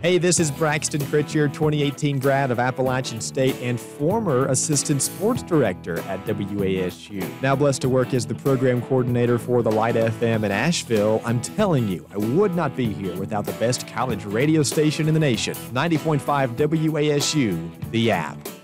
Hey, this is Braxton Critcher, 2018 grad of Appalachian State and former assistant sports director at WASU. Now blessed to work as the program coordinator for the Light FM in Asheville. I'm telling you, I would not be here without the best college radio station in the nation. 90.5 WASU, the app.